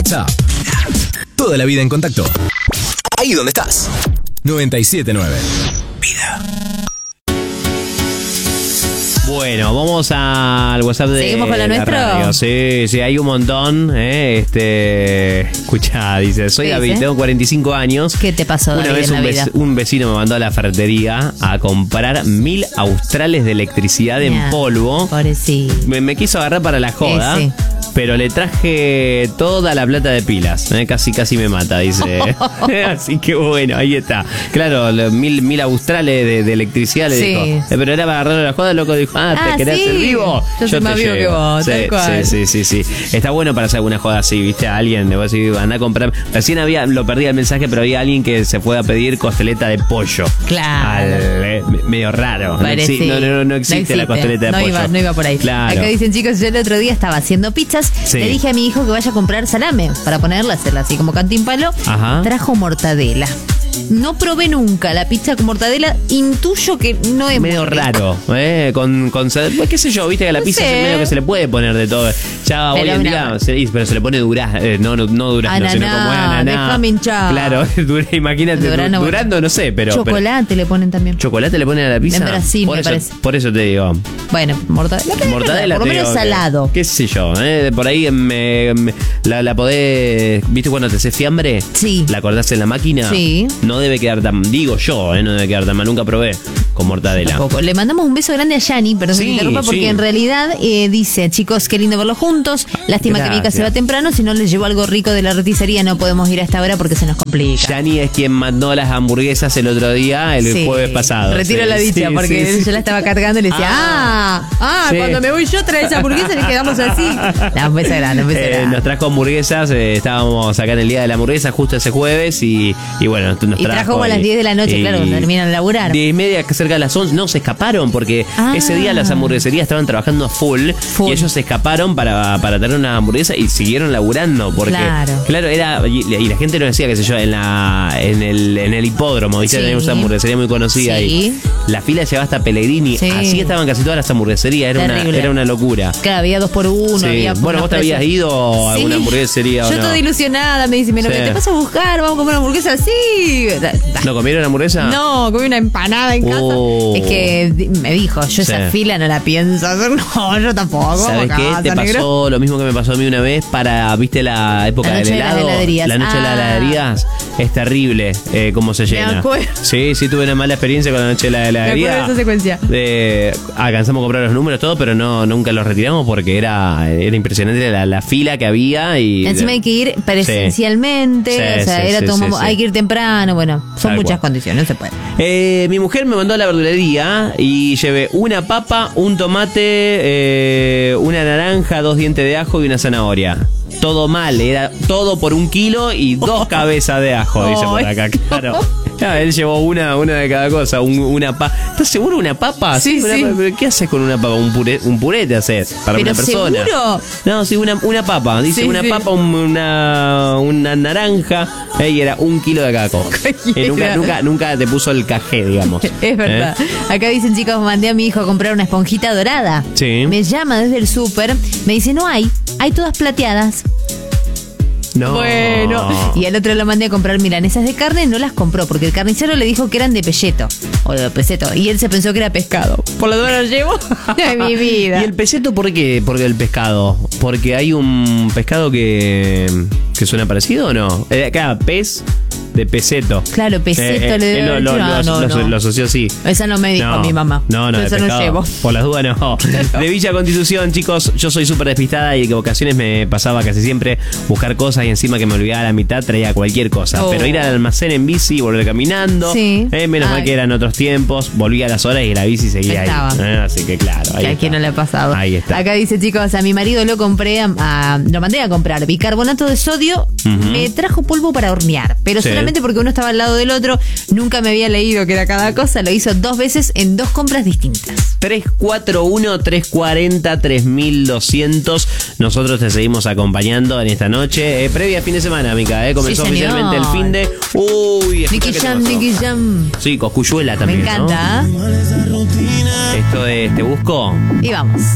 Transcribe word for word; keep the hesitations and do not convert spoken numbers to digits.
WhatsApp. Toda la vida en contacto. Ahí donde estás. noventa y siete nueve. Vida. Bueno, vamos al WhatsApp de ¿Seguimos con lo la nuestro? radio. Sí, sí, hay un montón. ¿eh? Este, escucha, dice, soy ¿Qué David, dice? tengo cuarenta y cinco años. ¿Qué te pasó, Una David, vez en la un, vida? vec- un vecino me mandó a la ferretería a comprar mil australes de electricidad en Nah, polvo. Pobrecito. Me, me quiso agarrar para la joda. Sí, sí. Pero le traje toda la plata de pilas. ¿eh? Casi, casi me mata, dice. Así que bueno, ahí está. Claro, lo- mil, mil australes de, de electricidad le Sí. dijo. Eh, pero era para agarrarle la joda, el loco dijo, ah, ¿te Ah, querés sí. ser vivo? Yo soy te más vivo que llevo. vos, sí, tal cual. Sí, sí, sí, sí. Está bueno para hacer alguna joda así, ¿viste? A alguien, le voy a decir, anda a comprar. Recién había, lo perdí el mensaje, pero había alguien que se fue a pedir costeleta de pollo. Claro. Al, eh, medio raro. No, Parece- exi- no, no, no existe la costeleta de no pollo. Iba, no iba por ahí. Claro. Acá dicen, chicos, yo el otro día estaba haciendo pizzas. Sí. Le dije a mi hijo que vaya a comprar salame para ponerla, hacerla así como cantimpalo. Ajá. Trajo mortadela. No probé nunca la pizza con mortadela. Intuyo que no es Medio muy rico. raro, ¿eh? Con, con, pues, qué sé yo, viste que a la No pizza sé. es medio que se le puede poner de todo. Ya Pero hoy en una- día, se, pero se le pone durazno, eh, no, no, no durazno, sino Ananá, como es ananá. déjame hinchar. Claro, dura- imagínate, Durazno, du- durando no sé, pero... Chocolate le ponen también. pero ¿chocolate le ponen a la pizza? En Brasil, por me eso, parece. Por eso te digo. Bueno, mortadela. Mortadela por lo te menos digo que- salado. Qué sé yo, ¿eh? Por ahí me, me- la, la podés... ¿Viste cuando te haces fiambre? Sí. ¿La acordás en la máquina? Sí. No debe quedar tan... Digo yo, ¿eh? No debe quedar tan mal. Nunca probé con mortadela. Tampoco. Le mandamos un beso grande a Yani, perdón Sí, que me interrumpa, porque sí. en realidad eh, dice, chicos, qué lindo verlos juntos. Lástima que Mica Gracias. se va temprano, si no les llevo algo rico de la roticería no podemos ir a esta hora porque se nos complica. Yani es quien mandó las hamburguesas el otro día, el Sí. jueves pasado. Retiro Sí, la dicha sí, porque sí, sí. yo la estaba cargando y le decía, ah, ah, Sí. cuando me voy yo traes hamburguesa y quedamos así. No, un beso grande, un beso Eh, grande. nos trajo hamburguesas, eh, estábamos acá en el día de la hamburguesa justo ese jueves y, y bueno, nos Y trajo como a las diez de la noche, claro, cuando terminan de laburar. diez y media, cerca de las once, no, se escaparon porque Ah. ese día las hamburgueserías estaban trabajando a full, Full. y ellos se escaparon para, para tener una hamburguesa y siguieron laburando porque, Claro. era, y, y la gente lo decía, qué sé yo, en la en el, en el hipódromo, ¿viste? Sí. Tenemos una hamburguesería muy conocida Sí. y la fila llegaba hasta Pellegrini, Sí. así estaban casi todas las hamburgueserías, era, una, Terrible. era una locura. Claro, había dos por uno. Sí. Había Bueno, unos vos te habías precios. ido a Sí. alguna hamburguesería o Yo no. toda ilusionada, me dice, mira, Sí. ¿te vas a buscar? Vamos a comer una hamburguesa así. Da- da. ¿No comieron hamburguesa? No, comí una empanada en casa. Oh. Es que di- me dijo, yo Sí. esa fila no la pienso hacer. No, yo tampoco. ¿Sabes vamos a qué? casa, Te pasó negro. lo mismo que me pasó a mí una vez para, ¿viste la época La del noche de las helado? heladerías. La noche de las Ah. heladerías. Es terrible eh, cómo se llena. acuerdo. Sí, sí, tuve una mala experiencia con la noche de la heladería. acuerdo de esa secuencia. De, alcanzamos a comprar los números, todo, pero no nunca los retiramos porque era, era impresionante la, la fila que había. Y Encima hay que ir presencialmente. Sí, o sea, sí, era sí, todo sí, mambo- sí. hay que ir temprano. Bueno, son Tal muchas cual. condiciones, no se puede. Eh, mi mujer me mandó a la verdulería y llevé una papa, un tomate, eh, una naranja, dos dientes de ajo y una zanahoria. Todo mal, era todo por un kilo y dos cabezas de ajo, dice por acá, claro. Claro, él llevó una, una de cada cosa, un- una papa. ¿Estás seguro una papa? Sí, Una sí. papa, ¿pero qué haces con una papa? Un puré, un puré te haces para ¿Pero una persona. seguro? No, sí, una, una papa. Dice Sí, una sí. papa, un- una, una naranja, eh, y era un kilo de cada cosa. Y nunca, nunca, nunca te puso el cajé, digamos. Es verdad. ¿Eh? Acá dicen, chicos, mandé a mi hijo a comprar una esponjita dorada. Sí. Me llama desde el súper, me dice, no hay, hay todas plateadas. No. Bueno. Y al otro lo mandé a comprar milanesas de carne, no las compró, porque el carnicero le dijo que eran de pelleto, o de peseto, y él se pensó que era pescado. Por lo menos lo llevo de mi vida. ¿Y el peseto por qué? Porque el pescado. Porque hay un pescado que, que suena parecido o no. Eh, acá, pez de peseto. Claro, peseto Eh, eh, le debe él lo, haber lo, dicho, lo- ah, no, lo- no. lo asoció así. Esa no me dijo mi mamá. No, no, de Esa no pescado. llevo. Por las dudas no. De Villa Constitución, chicos, yo soy súper despistada y que ocasiones me pasaba casi siempre buscar cosas y encima que me olvidaba la mitad traía cualquier cosa. Oh. Pero ir al almacén en bici, volver caminando. Sí. eh, menos mal Ay. que eran otros tiempos. Volví a las horas y la bici seguía ahí. Estaba. Eh, así que claro. Ahí Que a está. quien no le ha pasado. Ahí está. Acá dice, chicos, a mi marido lo compré, a, a- lo mandé a comprar bicarbonato de sodio. Ujú. Me trajo polvo para hornear, pero Sí. solamente porque uno estaba al lado del otro. Nunca me había leído que era cada cosa. Lo hizo dos veces en dos compras distintas. tres cuatro uno, tres cuatro cero, tres doscientos. Nosotros te seguimos acompañando en esta noche. Eh, previa fin de semana, Mica. Eh. Comenzó Sí, señor. oficialmente el fin de. Uy, escuchá Nicky qué Jam, temazo. Nicky Jam. Sí, Coscuyuela Me también. encanta. ¿no? Esto es Te Busco. Y vamos.